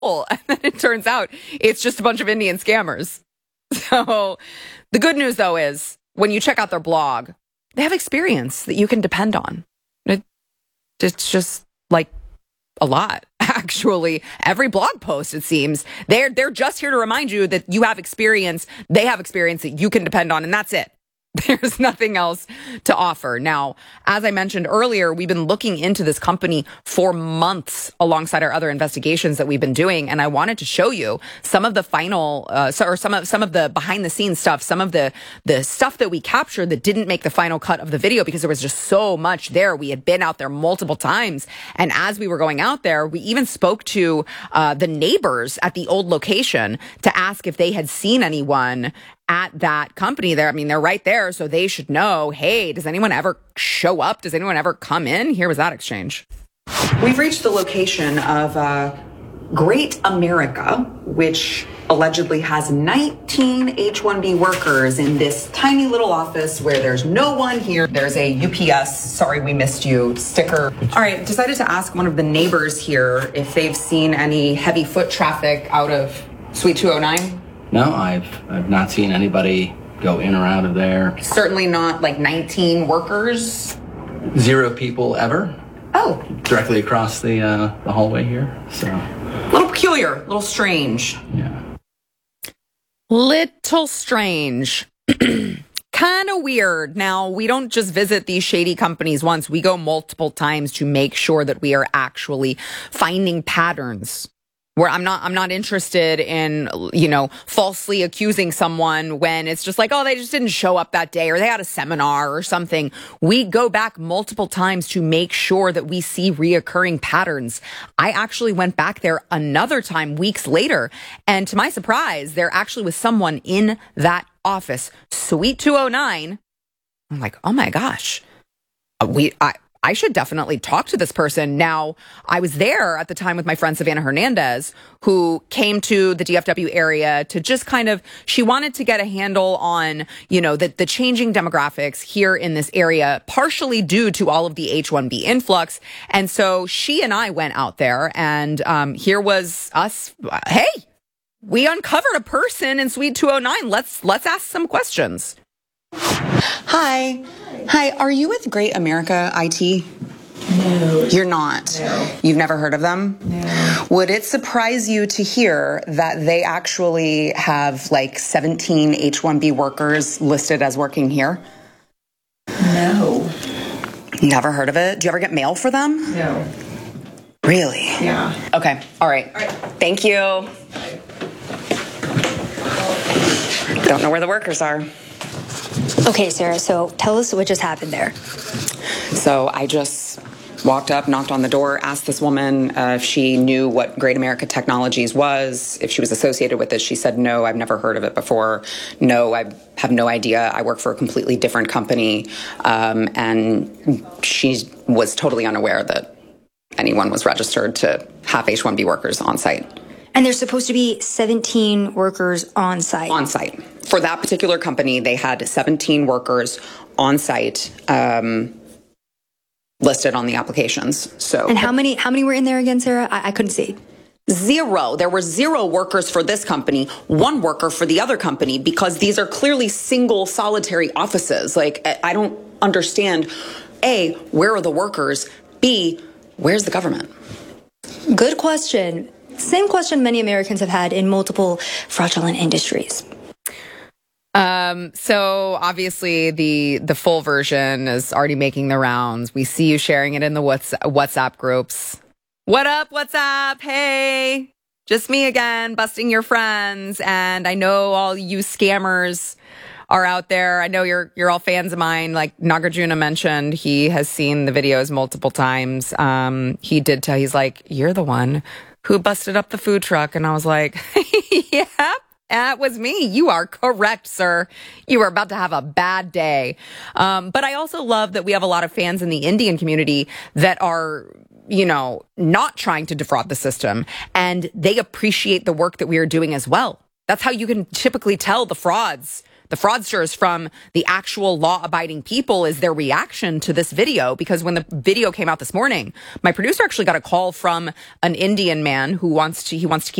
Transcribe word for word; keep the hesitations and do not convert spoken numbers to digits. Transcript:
And then it turns out it's just a bunch of Indian scammers. So the good news, though, is when you check out their blog, they have experience that you can depend on. It, it's just like a lot, actually. Every blog post, it seems, they're, they're just here to remind you that you have experience. They have experience that you can depend on, and that's it. There's nothing else to offer. Now, as I mentioned earlier, we've been looking into this company for months alongside our other investigations that we've been doing. And I wanted to show you some of the final, uh, so, or some of, some of the behind the scenes stuff, some of the, the stuff that we captured that didn't make the final cut of the video because there was just so much there. We had been out there multiple times. And as we were going out there, we even spoke to, uh, the neighbors at the old location to ask if they had seen anyone at that company there. I mean, they're right there, so they should know, hey, does anyone ever show up? Does anyone ever come in? Here was that exchange. We've reached the location of uh, Great America, which allegedly has nineteen H one B workers in this tiny little office where there's no one here. There's a U P S, sorry we missed you, sticker. All right, decided to ask one of the neighbors here if they've seen any heavy foot traffic out of Suite two oh nine. No, I've I've not seen anybody go in or out of there. Certainly not like nineteen workers. Zero people ever. Oh. Directly across the uh, the hallway here. So. A little peculiar, a little strange. Yeah. Little strange. Kind of weird. Now, we don't just visit these shady companies once. We go multiple times to make sure that we are actually finding patterns. Where I'm not, I'm not interested in, you know, falsely accusing someone when it's just like, oh, they just didn't show up that day or they had a seminar or something. We go back multiple times to make sure that we see reoccurring patterns. I actually went back there another time weeks later, and to my surprise, there actually was someone in that office, Suite two oh nine. I'm like, oh my gosh, we, I, I should definitely talk to this person. Now, I was there at the time with my friend Savannah Hernandez, who came to the D F W area to just kind of, she wanted to get a handle on, you know, the, the changing demographics here in this area, partially due to all of the H one B influx. And so she and I went out there, and um, here was us. Hey, we uncovered a person in Suite two oh nine. Let's, let's ask some questions. Hi. Hi, are you with Great America I T? No. You're not? No. You've never heard of them? No. Would it surprise you to hear that they actually have like seventeen H one B workers listed as working here? No. Never heard of it? Do you ever get mail for them? No. Really? Yeah. Okay, all right. All right. Thank you. Don't know where the workers are. Okay, Sarah, so tell us what just happened there. So I just walked up, knocked on the door, asked this woman uh, if she knew what Great America Technologies was, if she was associated with it. She said, no, I've never heard of it before. No, I have no idea. I work for a completely different company. Um, and she was totally unaware that anyone was registered to have H one B workers on site. And there's supposed to be seventeen workers on site. On site. For that particular company, they had seventeen workers on site um, listed on the applications. So, and how many how many were in there again, Sarah? I, I couldn't see. Zero. There were zero workers for this company, one worker for the other company, because these are clearly single solitary offices. Like, I don't understand, A, where are the workers? B, where's the government? Good question. Same question many Americans have had in multiple fraudulent industries. Um, so obviously the, the full version is already making the rounds. We see you sharing it in the WhatsApp groups. What up, WhatsApp? Hey, just me again, busting your friends. And I know all you scammers are out there. I know you're, you're all fans of mine. Like Nagarjuna mentioned, he has seen the videos multiple times. Um, he did tell, he's like, you're the one who busted up the food truck. And I was like, yeah, that was me. You are correct, sir. You are about to have a bad day. Um, but I also love that we have a lot of fans in the Indian community that are, you know, not trying to defraud the system. And they appreciate the work that we are doing as well. That's how you can typically tell the frauds. the fraudsters from the actual law-abiding people is their reaction to this video. Because when the video came out this morning, my producer actually got a call from an Indian man who wants to, he wants to keep